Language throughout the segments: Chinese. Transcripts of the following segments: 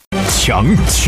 抢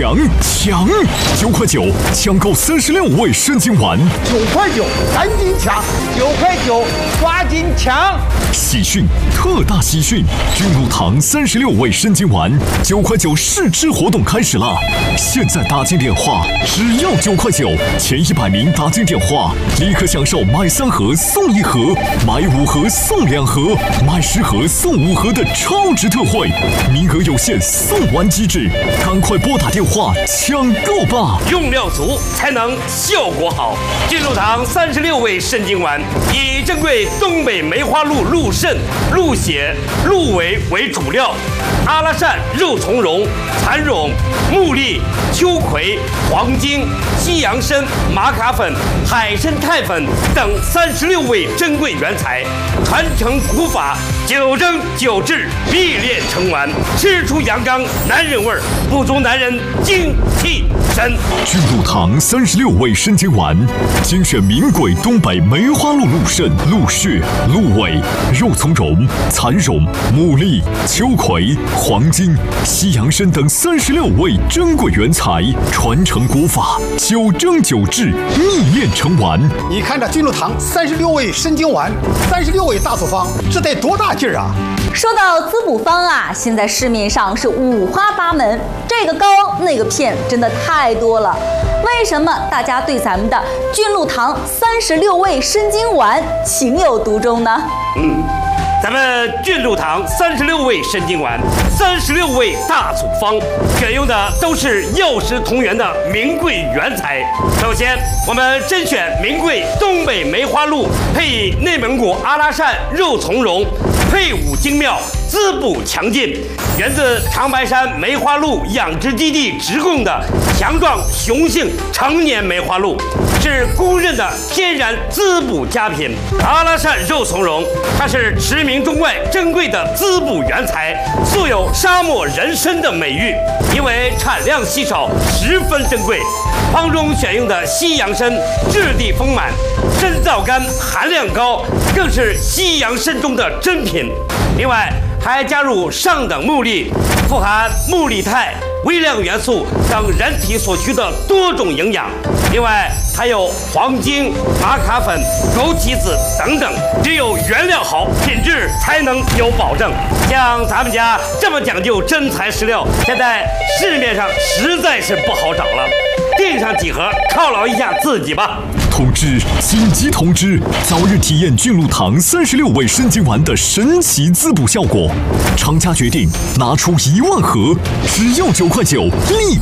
！9块9，抢购36味生津丸。 9块9，赶紧抢！9块9，抓紧抢！ 喜讯，特大喜讯！君乳堂36味生津丸，9块9试吃活动开始了！现在打进电话，只要9块9，前100名打进电话，立刻享受买3盒送1盒，买5盒送2盒，买10盒送5盒的超值特惠，名额有限，送完即止，赶快拨打电话抢购吧！ 用料足才能效果好。君乳堂36味生津丸以珍贵东北梅花鹿鹿肾、鹿血、鹿尾为主料，阿拉善、肉苁蓉、蚕蓉、木栗、秋葵、黄精、西洋参、玛卡粉、海参肽粉等36味珍贵原材，传承古法，9蒸9制，秘炼成丸，吃出阳刚男人味儿，不足男人精气神。 君乳堂36味生津丸，精选名贵东北梅花鹿鹿肾、鹿血、鹿尾、肉苁蓉、蚕蓉、木栗、秋葵、黄精、西洋参等36味珍贵原材，传承古法，9蒸9制，秘炼成丸。 你看这君乳堂36味生津丸，36味大组方，这得多大劲儿啊！ 说到滋补方啊，现在市面上是五花八门，这个膏那个片真的太多了。为什么大家对咱们的君乳堂36味生津丸情有独钟呢？ 咱们君乳堂36味生津丸，36味大组方，选用的都是药食同源的名贵原材。首先，我们甄选名贵东北梅花鹿，配以内蒙古阿拉善肉苁蓉，配伍精妙，滋补强劲，源自长白山梅花鹿养殖基地直供的强壮雄性成年梅花鹿，是公认的天然滋补佳品。阿拉善肉苁蓉，它是驰名中外珍贵的滋补原材，素有沙漠人参的美誉，因为产量稀少，十分珍贵。方中选用的西洋参质地丰满，参皂苷含量高，更是西洋参中的珍品。另外还加入上等木栗，富含木栗肽、微量元素等人体所需的多种营养。另外还有黄精、玛卡粉、枸杞子等等，只有原料好，品质才能有保证。像咱们家这么讲究真材实料，现在市面上实在是不好找了。订上几盒犒劳一下自己吧。 通知！紧急通知！早日体验君乳堂36味生津丸的神奇滋补效果。厂家决定拿出1万盒，只要9块9，立